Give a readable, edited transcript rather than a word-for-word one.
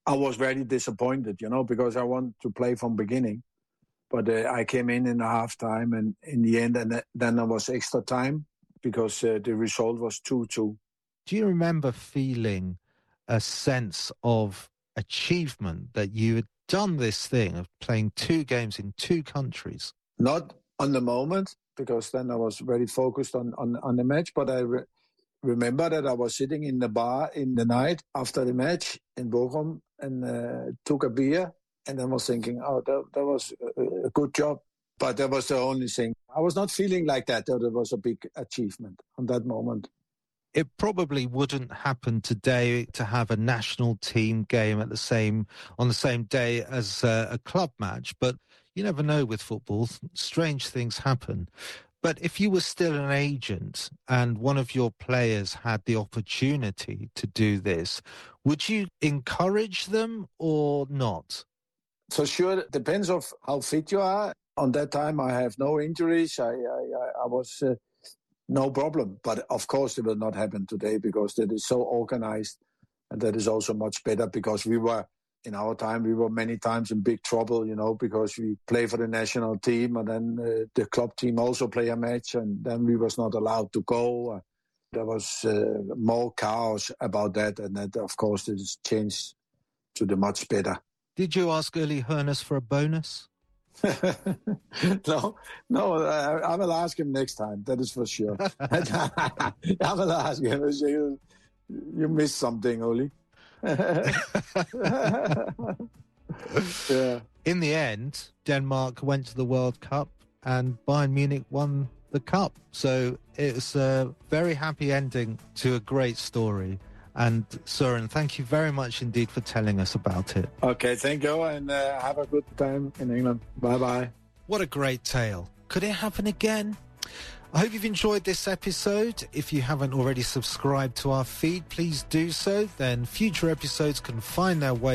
I was very disappointed, because I wanted to play from beginning. But I came in the halftime, and in the end, and then there was extra time because the result was 2-2. Do you remember feeling a sense of achievement that you had done this thing of playing 2 games in 2 countries? Not on the moment, because then I was very focused on the match, but I remember that I was sitting in the bar in the night after the match in Bochum and took a beer, and then was thinking, that was a good job. But that was the only thing. I was not feeling like that it was a big achievement on that moment. It probably wouldn't happen today to have a national team game on the same day as a club match, but you never know with football. Strange things happen. But if you were still an agent and one of your players had the opportunity to do this, would you encourage them or not? For sure, it depends on how fit you are. On that time, I have no injuries. I was no problem. But of course, it will not happen today because it is so organized, and that is also much better because in our time, we were many times in big trouble, because we play for the national team and then the club team also play a match and then we was not allowed to go. There was more chaos about that, and that, of course, it has changed to the much better. Did you ask Uli Hoeneß for a bonus? No, I will ask him next time, that is for sure. I will ask him, you missed something, Uli. Yeah. In the end, Denmark went to the World Cup and Bayern Munich won the cup. So it was a very happy ending to a great story. And Søren, thank you very much indeed for telling us about it. Okay, thank you, and have a good time in England. Bye-bye. What a great tale. Could it happen again? I hope you've enjoyed this episode. If you haven't already subscribed to our feed, please do so. Then future episodes can find their way